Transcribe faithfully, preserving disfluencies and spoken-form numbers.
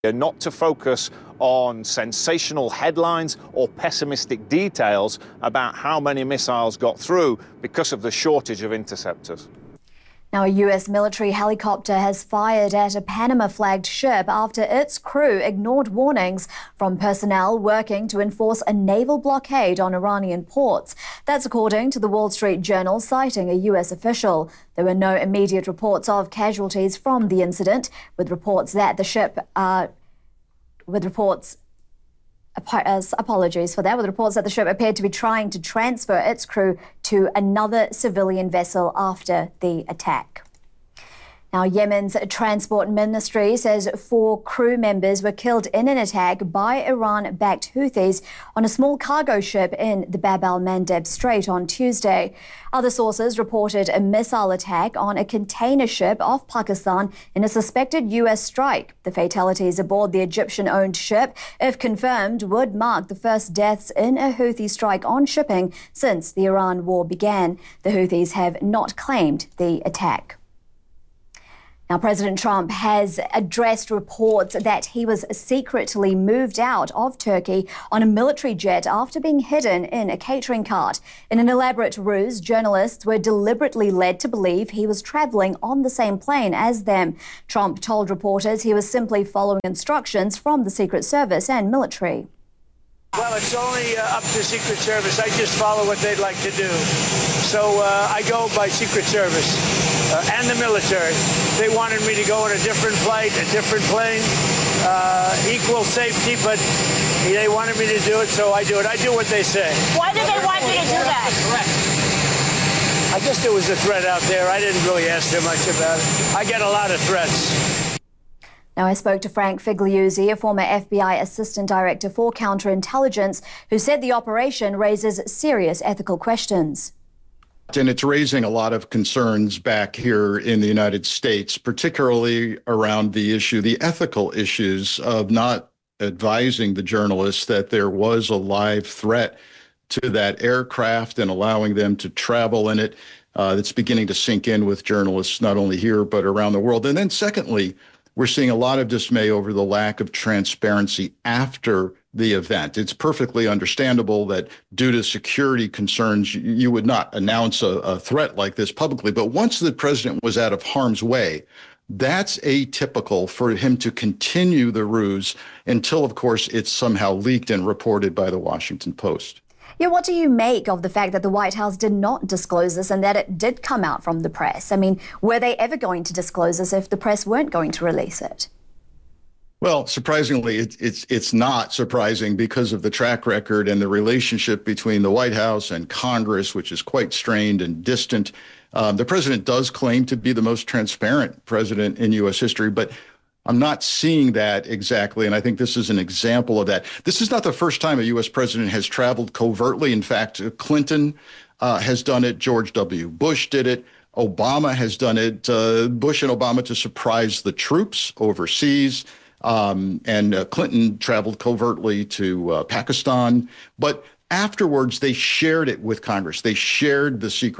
not to focus on sensational headlines or pessimistic details about how many missiles got through because of the shortage of interceptors. Now, a U S military helicopter has fired at a Panama-flagged ship after its crew ignored warnings from personnel working to enforce a naval blockade on Iranian ports. That's according to the Wall Street Journal, citing a U S official. There were no immediate reports of casualties from the incident, with reports that the ship, uh, with reports Apologies for that, with reports that the ship appeared to be trying to transfer its crew to another civilian vessel after the attack. Now, Yemen's transport ministry says four crew members were killed in an attack by Iran-backed Houthis on a small cargo ship in the Bab al-Mandeb Strait on Tuesday. Other sources reported a missile attack on a container ship off Pakistan in a suspected U S strike. The fatalities aboard the Egyptian-owned ship, if confirmed, would mark the first deaths in a Houthi strike on shipping since the Iran war began. The Houthis have not claimed the attack. Now, President Trump has addressed reports that he was secretly moved out of Turkey on a military jet after being hidden in a catering cart. In an elaborate ruse, journalists were deliberately led to believe he was traveling on the same plane as them. Trump told reporters he was simply following instructions from the Secret Service and military. Well, it's only uh, up to Secret Service. I just follow what they'd like to do. So uh, I go by Secret Service uh, and the military. They wanted me to go on a different flight, a different plane, uh, equal safety, but they wanted me to do it, so I do it. I do what they say. Why did they want you to do that? I guess there was a threat out there. I didn't really ask them much about it. I get a lot of threats. Now, I spoke to Frank Figliuzzi, a former F B I Assistant Director for Counterintelligence, who said the operation raises serious ethical questions. And it's raising a lot of concerns back here in the United States, particularly around the issue, the ethical issues of not advising the journalists that there was a live threat to that aircraft and allowing them to travel in it. Uh, that's beginning to sink in with journalists, not only here, but around the world. And then secondly, we're seeing a lot of dismay over the lack of transparency after the event. It's perfectly understandable that due to security concerns, you would not announce a, a threat like this publicly. But once the president was out of harm's way, that's atypical for him to continue the ruse until, of course, it's somehow leaked and reported by the Washington Post. Yeah, what do you make of the fact that the White House did not disclose this and that it did come out from the press? I mean, were they ever going to disclose this if the press weren't going to release it? Well, surprisingly, it, it's it's not surprising because of the track record and the relationship between the White House and Congress, which is quite strained and distant. Um, the president does claim to be the most transparent president in U S history, but I'm not seeing that exactly, and I think this is an example of that. This is not the first time a U S president has traveled covertly. In fact, Clinton uh, has done it. George W. Bush did it. Obama has done it. Uh, Bush and Obama to surprise the troops overseas. Um, and uh, Clinton traveled covertly to uh, Pakistan. But afterwards, they shared it with Congress. They shared the secret